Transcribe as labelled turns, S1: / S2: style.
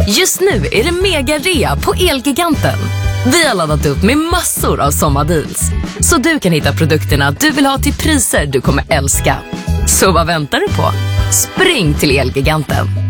S1: Just nu är det mega-rea på Elgiganten. Vi har laddat upp med massor av sommardeals, så du kan hitta produkterna du vill ha till priser du kommer älska. Så vad väntar du på? Spring till Elgiganten.